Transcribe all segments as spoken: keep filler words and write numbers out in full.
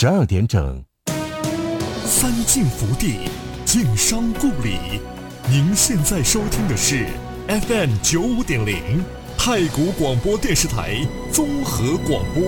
十二点整。 三晋福地，晋商故里。您现在收听的是 F M 九五点零太谷广播电视台综合广播。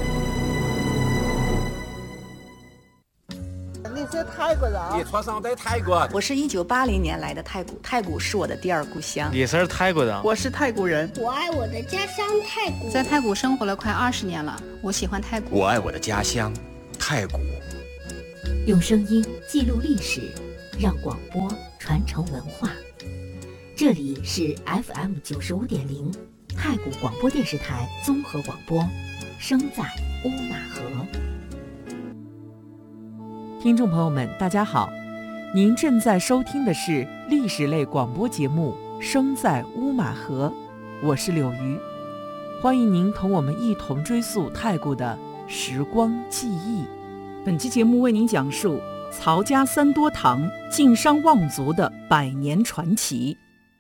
你是泰国人？ 你出生在泰国？ 我是一九八零年来的泰国，泰国是我的第二故乡。 你是泰国人？ 我是泰国人。 我爱我的家乡泰国， 在泰国生活了快二十年了，我喜欢泰国。 我爱我的家乡泰国。 用声音记录历史，让广播传承文化。这里是 F M 九十五点零太谷广播电视台综合广播，声在乌马河。 听众朋友们，大家好，您正在收听的是历史类广播节目《声在乌马河》，我是柳鱼，欢迎您同我们一同追溯泰国的时光记忆。本期节目为您讲述曹家三多堂晋商望族的百年传奇。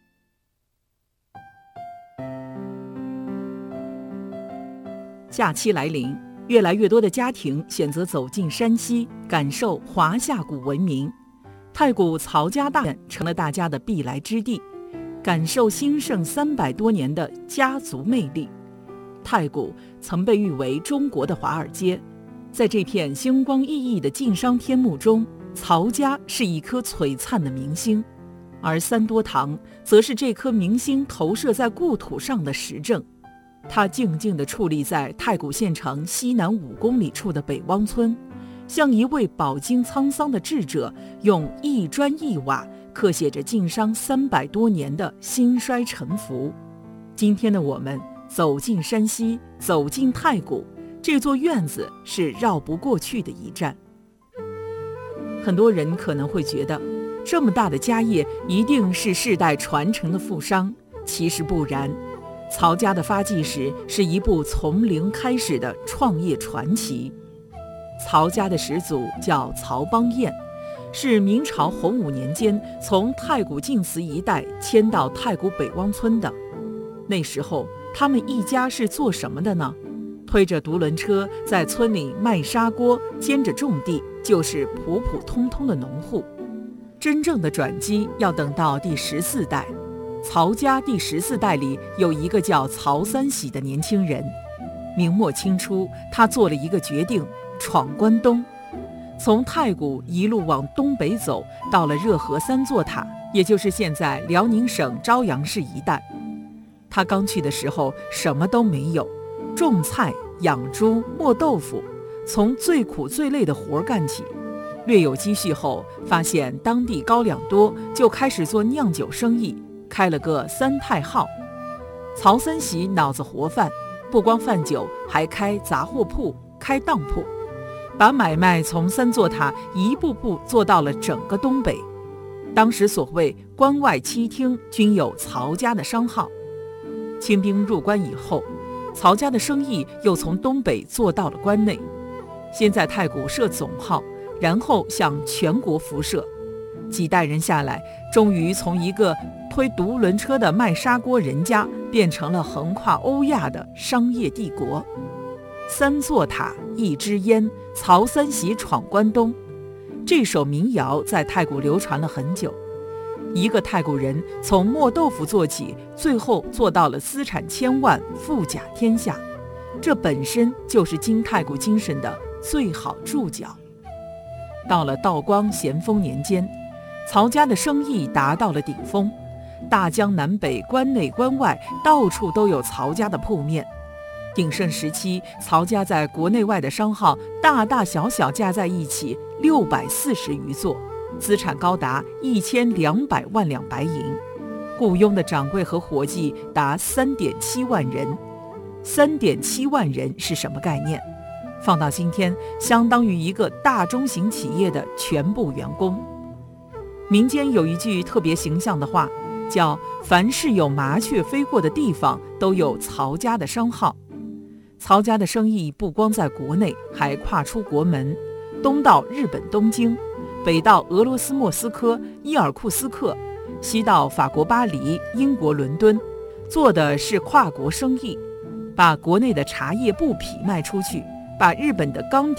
假期来临，越来越多的家庭选择走进山西，感受华夏古文明。太谷曹家大院成了大家的必来之地，感受兴盛三百多年的家族魅力。太谷曾被誉为中国的华尔街，在这片星光熠熠的晋商天幕中，曹家是一颗璀璨的明星，而三多堂则是这颗明星投射在故土上的实证。它静静地矗立在太谷县城西南五公里处的北汪村，像一位饱经沧桑的智者，用一砖一瓦刻写着晋商三百多年的兴衰沉浮。今天的我们走进山西，走进太谷，这座院子是绕不过去的一站。很多人可能会觉得，这么大的家业一定是世代传承的富商，其实不然。曹家的发迹史是一部从零开始的创业传奇。曹家的始祖叫曹邦彦，是明朝洪武年间从太谷晋祠一带迁到太谷北汪村的。那时候他们一家是做什么的呢？推着独轮车在村里卖砂锅，兼着种地，就是普普通通的农户。真正的转机要等到第十四代。曹家第十四代里有一个叫曹三喜的年轻人，明末清初，他做了一个决定，闯关东，从太谷一路往东北走，到了热河三座塔，也就是现在辽宁省朝阳市一带。他刚去的时候什么都没有，种菜、养猪、磨豆腐，从最苦最累的活干起。略有积蓄后，发现当地高粱多，就开始做酿酒生意，开了个三太号。曹三喜脑子活泛，不光贩酒，还开杂货铺，开当铺，把买卖从三座塔一步步做到了整个东北。当时所谓关外七厅均有曹家的商号。清兵入关以后，曹家的生意又从东北做到了关内，先在太谷设总号，然后向全国辐射。几代人下来，终于从一个推独轮车的卖砂锅人家，变成了横跨欧亚的商业帝国。三座塔一支烟，曹三喜闯关东，这首民谣在太谷流传了很久。一个太谷人从磨豆腐做起，最后做到了资产千万，富甲天下，这本身就是金太谷精神的最好注脚。到了道光咸丰年间，曹家的生意达到了顶峰，大江南北、关内关外，到处都有曹家的铺面。鼎盛时期，曹家在国内外的商号大大小小加在一起六百四十余座，资产高达一千两百万两白银，雇佣的掌柜和伙计达三点七万人。三点七万人是什么概念？放到今天，相当于一个大中型企业的全部员工。民间有一句特别形象的话，叫凡是有麻雀飞过的地方，都有曹家的商号。曹家的生意不光在国内，还跨出国门，东到日本东京，北到俄罗斯莫斯科、伊尔库斯克，西到法国巴黎、英国伦敦，做的是跨国生意，把国内的茶叶布匹卖出去，把日本的钢铁、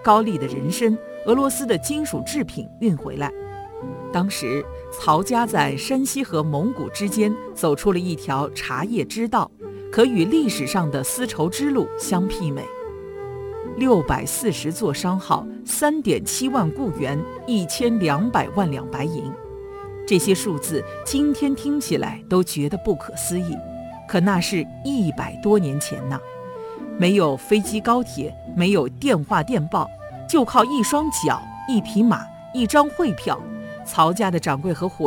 高丽的人参、俄罗斯的金属制品运回来。当时曹家在山西和蒙古之间走出了一条茶叶之道，可与历史上的丝绸之路相媲美。六百四十座商号，三点七万雇员，一千两百万两白银。这些数字今天听起来都觉得不可思议，可那是一百多年前呢。没有飞机高铁，没有电话电报，就靠一双脚、一匹马、一张汇票，曹家的掌柜和伙